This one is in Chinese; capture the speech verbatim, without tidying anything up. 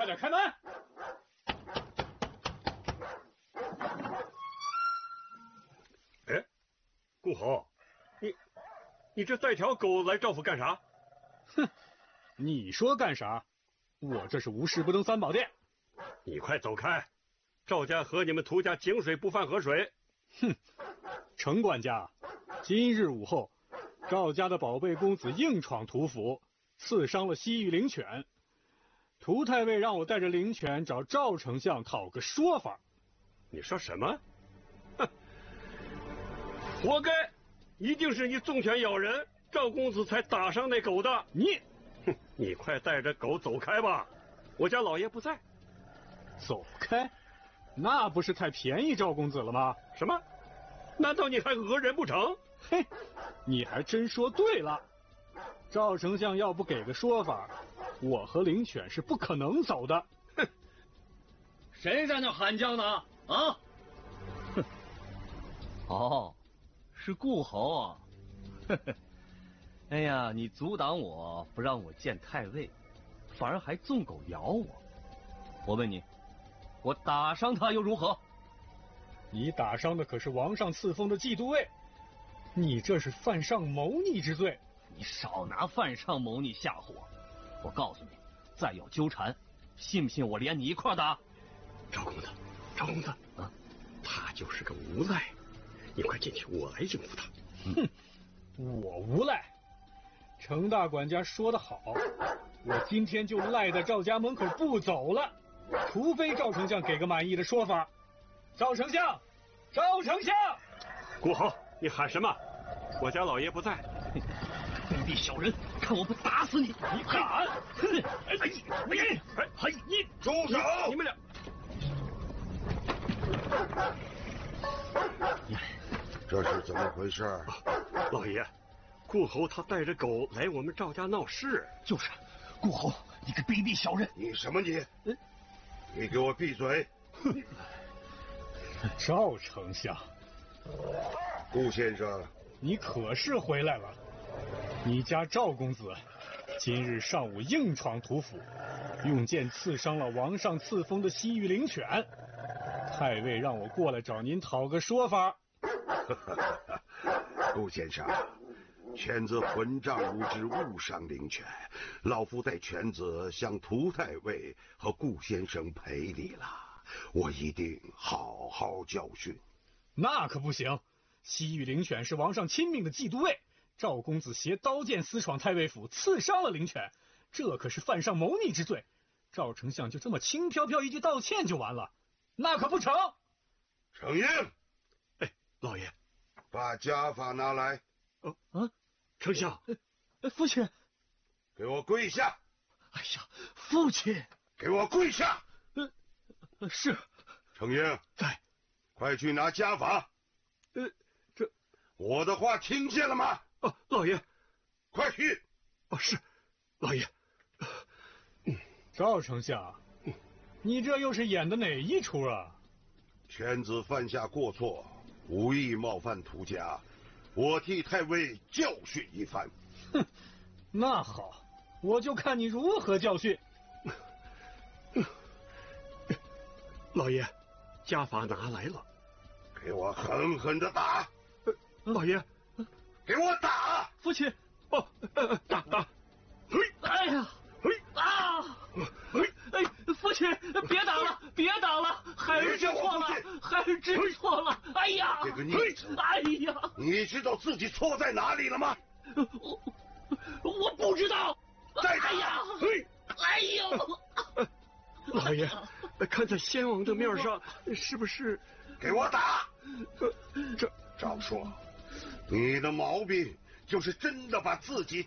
快点开门！ 哎，顾侯，你你这带条狗来赵府干啥？ 哼，你说干啥？我这是无事不登三宝殿。 你快走开！赵家和你们涂家井水不犯河水。 哼，程管家，今日午后，赵家的宝贝公子硬闯屠府，刺伤了西域灵犬。涂太尉让我带着灵犬找赵丞相讨个说法。 你说什么？哼，活该！一定是你纵犬咬人，赵公子才打伤那狗的。 你， 哼，你快带着狗走开吧，我家老爷不在。 走开？那不是太便宜赵公子了吗？ 什么？难道你还讹人不成？ 嘿，你还真说对了。赵丞相要不给个说法，我和灵犬是不可能走的。 哼， 谁在那喊叫呢？啊？哼，哦，是顾侯啊。呵呵，哎呀，你阻挡我不让我见太尉，反而还纵狗咬我。我问你，我打伤他又如何？ 你打伤的可是王上赐封的季都尉，你这是犯上谋逆之罪。 你少拿犯上谋逆吓唬我！我告诉你，再有纠缠，信不信我连你一块打？ 赵公子，赵公子，啊，他就是个无赖，你快进去，我来应付他。 哼，我无赖？程大管家说得好，我今天就赖在赵家门口不走了，除非赵丞相给个满意的说法。赵丞相，赵丞相！ 顾侯，你喊什么？我家老爷不在。 卑鄙小人，看我不打死你！ 你敢？ 哎哎你哎哎你住手！你们俩， 这是怎么回事？ 啊、老爷，顾侯他带着狗来我们赵家闹事。 就是，顾侯，你个卑鄙小人！ 你什么你？嗯、你给我闭嘴！ 哼！赵丞相， 顾先生， 你可是回来了。你家赵公子今日上午硬闯屠府，用剑刺伤了王上赐封的西域灵犬。太尉让我过来找您讨个说法。 顾先生，犬子混账无知，误伤灵犬，老夫带犬子向涂太尉和顾先生赔礼了，我一定好好教训。 那可不行，西域灵犬是王上亲命的季都尉，赵公子携刀剑私闯太尉府，刺伤了灵犬，这可是犯上谋逆之罪。赵丞相就这么轻飘飘一句道歉就完了，那可不成。 程英， 哎，老爷， 把家法拿来。 哦啊，丞相， 呃，父亲， 给我跪下！ 哎呀，父亲， 给我跪下！ 呃，是。 程英在， 快去拿家法。 呃，这我的话听见了吗？ 哦，老爷， 快去！ 哦，是，老爷。 嗯，赵丞相，嗯，你这又是演的哪一出啊？ 犬子犯下过错，无意冒犯涂家，我替太尉教训一番。 哼，那好，我就看你如何教训。 老爷，家法拿来了， 给我狠狠的打！ 呃、老爷， 给我打！ 父亲， 哦，呃、打打！ 嘿，哎呀，嘿啊！嘿，哎，父亲，别打了，别打了，孩儿知错了，孩儿知错了。哎呀， 这个逆子！ 哎呀， 你知道自己错在哪里了吗？ 我我不知道。 再打！ 哎呀， 嘿， 哎呦！ 老爷，看在先王的面上，是不是给我打？ 这赵硕，你的毛病就是真的把自己